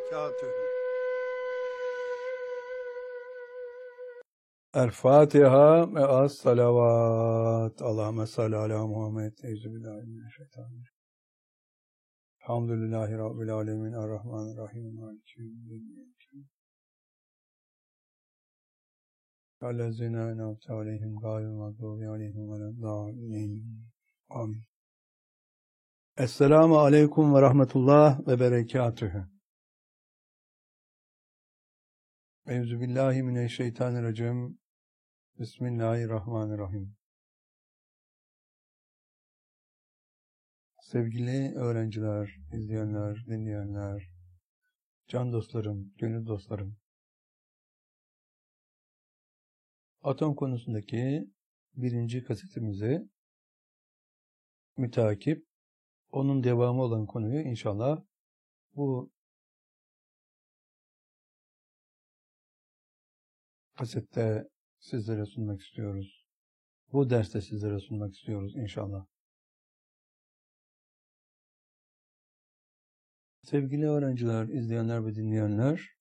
berekatühü. El-Fatiha ve as-salavat. Allahümme salli ala Muhammed. Euzubillahimineşşeytanirracim. Elhamdülillahi Rabbil alemin. Errahmanirrahim. Maliki yevmiddin. Ellezine en'amte aleyhim gayril mağdubi aleyhim veleddâllîn. Amin. Esselamu aleyküm ve rahmetullah ve berekatühü. Euzubillahimineşşeytanirracim. Bismillahirrahmanirrahim. Sevgili öğrenciler, izleyenler, dinleyenler, can dostlarım, gönül dostlarım. Atom konusundaki 1. kasetimizi müteakip, onun devamı olan konuyu inşallah bu kasette sizlere sunmak istiyoruz. Bu derste sizlere sunmak istiyoruz inşallah. Sevgili öğrenciler, izleyenler ve dinleyenler,